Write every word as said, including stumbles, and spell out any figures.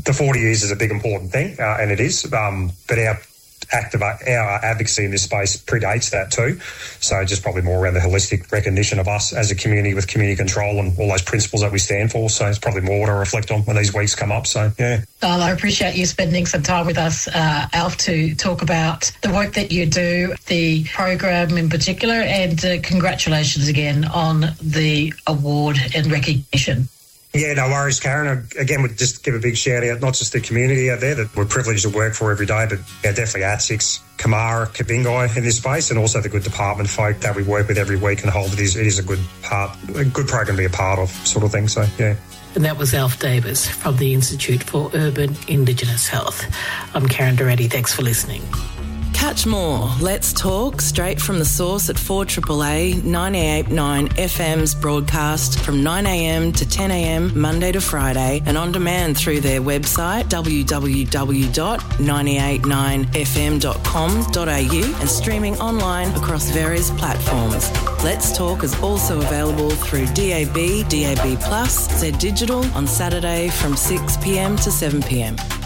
The forty years is a big important thing, uh, and it is, um, but our active, our advocacy in this space predates that too. So just probably more around the holistic recognition of us as a community with community control and all those principles that we stand for. So it's probably more to reflect on when these weeks come up. So, yeah. Well, I appreciate you spending some time with us, uh, Alf, to talk about the work that you do, the program in particular, and uh, congratulations again on the award and recognition. Yeah, no worries, Karen. Again, we'd just give a big shout out, not just the community out there that we're privileged to work for every day, but yeah, definitely A T S I C, Kamara, Kabingai in this space, and also the good department folk that we work with every week and hold. It is, it is a good part, a good program to be a part of, sort of thing. So, yeah. And that was Alf Davis from the Institute for Urban Indigenous Health. I'm Karen Durrati. Thanks for listening. Catch more Let's Talk straight from the source at four A A A ninety-eight point nine F M's broadcast from nine a m to ten a m Monday to Friday, and on demand through their website w w w dot nine eight nine f m dot com dot a u and streaming online across various platforms. Let's Talk is also available through D A B, D A B Plus, Z Digital on Saturday from six p m to seven p m.